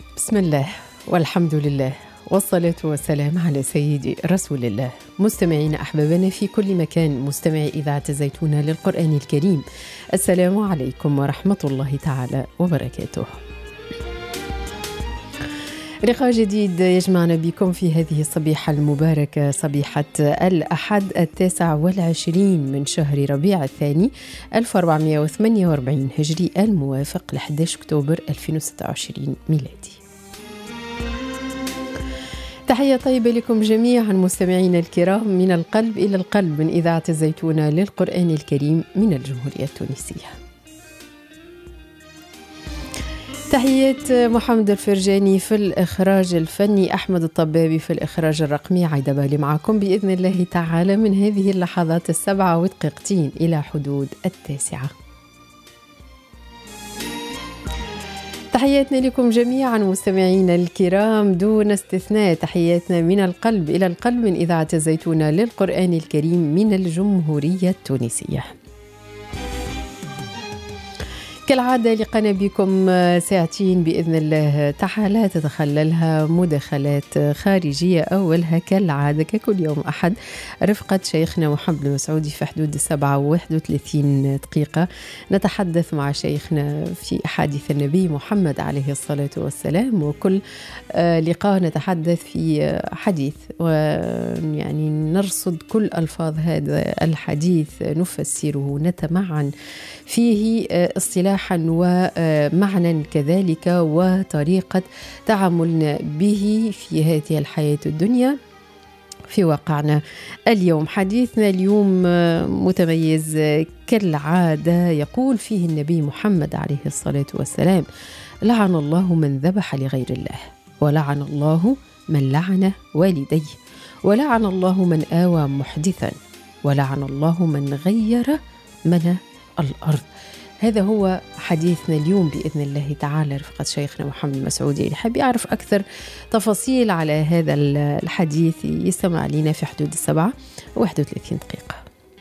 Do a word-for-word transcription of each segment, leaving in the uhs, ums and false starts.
بسم الله والحمد لله والصلاة والسلام على سيدي رسول الله. مستمعين أحبابنا في كل مكان، مستمعي إذاعة الزيتون للقرآن الكريم، السلام عليكم ورحمة الله تعالى وبركاته. لقاء جديد يجمعنا بكم في هذه الصبيحة المباركة، صبيحة الأحد التاسع والعشرين من شهر ربيع الثاني ألف وأربعمائة وثمانية وأربعين هجري، الموافق ل أحد عشر أكتوبر ألفين وستة وعشرين ميلادي. تحية طيبة لكم جميعا مستمعين الكرام من القلب إلى القلب من إذاعة الزيتون للقرآن الكريم من الجمهورية التونسية. تحيات محمد الفرجاني في الإخراج الفني، أحمد الطبابي في الإخراج الرقمي. عايدة بالي معكم بإذن الله تعالى من هذه اللحظات السبعة ودقيقتين إلى حدود التاسعة. تحياتنا لكم جميعا مستمعين الكرام دون استثناء، تحياتنا من القلب إلى القلب من إذاعة الزيتون للقرآن الكريم من الجمهورية التونسية. كالعادة لقنا بكم ساعتين بإذن الله تعالى تتخللها مداخلات خارجية، أولها كالعادة ككل يوم أحد رفقة شيخنا محمد المسعودي في حدود السبعة وواحد وثلاثين دقيقة. نتحدث مع شيخنا في أحاديث النبي محمد عليه الصلاة والسلام، وكل لقاء نتحدث في حديث ويعني نرصد كل ألفاظ هذا الحديث، نفسره، نتمعن فيه اصطلاح ومعنى كذلك وطريقة تعاملنا به في هذه الحياة الدنيا في واقعنا اليوم. حديثنا اليوم متميز كالعادة، يقول فيه النبي محمد عليه الصلاة والسلام: لعن الله من ذبح لغير الله، ولعن الله من لعن والديه، ولعن الله من آوى محدثا، ولعن الله من غير من الأرض. هذا هو حديثنا اليوم بإذن الله تعالى رفقة شيخنا محمد المسعودي. اللي حاب يعرف أكثر تفاصيل على هذا الحديث يستمع لنا في حدود السبعة وواحد وثلاثين دقيقة.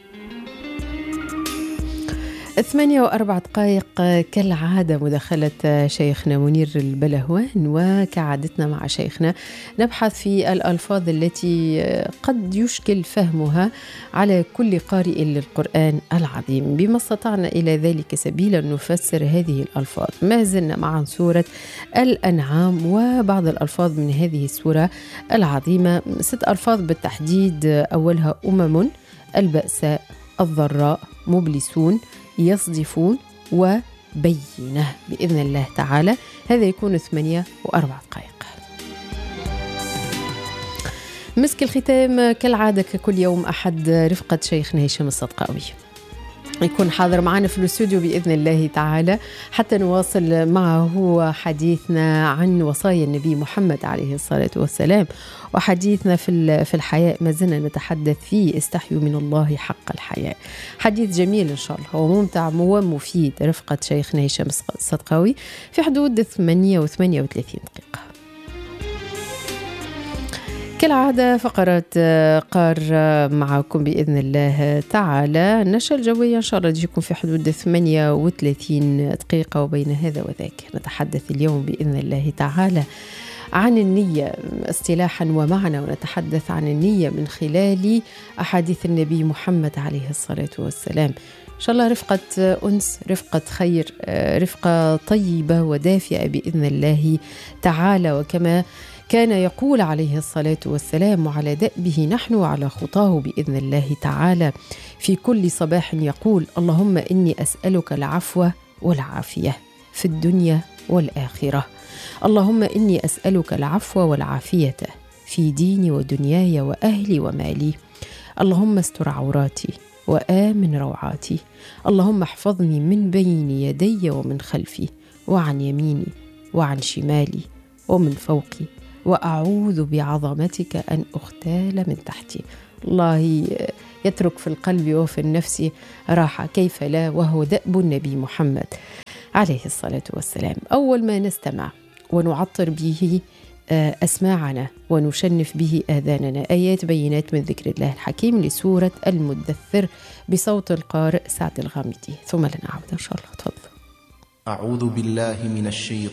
ثمانية وأربع دقائق كالعادة مداخلة شيخنا منير البلهوان، وكعادتنا مع شيخنا نبحث في الألفاظ التي قد يشكل فهمها على كل قارئ للقرآن العظيم. بما استطعنا إلى ذلك سبيلا نفسر هذه الألفاظ. ما زلنا مع سورة الأنعام وبعض الألفاظ من هذه السورة العظيمة، ست ألفاظ بالتحديد. أولها أمم، البأساء، الضراء، مبلسون، يصدفون، وبينه. بإذن الله تعالى هذا يكون ثمانية وأربع دقائق. مسك الختام كالعادة ككل يوم أحد رفقة شيخنا هشام الصدقاوي يكون حاضر معنا في الاستوديو بإذن الله تعالى حتى نواصل معه حديثنا عن وصايا النبي محمد عليه الصلاة والسلام، وحديثنا في في الحياء ما زلنا نتحدث فيه: استحيوا من الله حق الحياء. حديث جميل إن شاء الله وممتع ومفيد رفقة شيخنا هشام الصدقاوي في حدود ثمانية وثمانية وثلاثين دقيقة. كالعادة فقرات قار معكم بإذن الله تعالى. النشرة الجوية إن شاء الله تجيكم في حدود ثمانية وثلاثين دقيقة. وبين هذا وذاك نتحدث اليوم بإذن الله تعالى عن النية اصطلاحا ومعنى، ونتحدث عن النية من خلال أحاديث النبي محمد عليه الصلاة والسلام. إن شاء الله رفقة أنس، رفقة خير، رفقة طيبة ودافئة بإذن الله تعالى. وكما كان يقول عليه الصلاة والسلام وعلى دأبه نحن وعلى خطاه بإذن الله تعالى في كل صباح يقول: اللهم إني أسألك العفو والعافية في الدنيا والآخرة. اللهم إني أسألك العفو والعافية في ديني ودنياي وأهلي ومالي. اللهم استر عوراتي وآمن روعاتي. اللهم احفظني من بين يدي ومن خلفي، وعن يميني وعن شمالي ومن فوقي، وأعوذ بعظمتك أن أغتال من تحتي. الله يترك في القلب وفي النفس راحة، كيف لا، وهو دأب النبي محمد عليه الصلاة والسلام. أول ما نستمع ونعطر به أسماعنا ونشنف به آذاننا آيات بينات من ذكر الله الحكيم لسورة المدثر بصوت القارئ سعد الغامدي، ثم لنعود إن شاء الله. تفضل. أعوذ بالله من الشيطان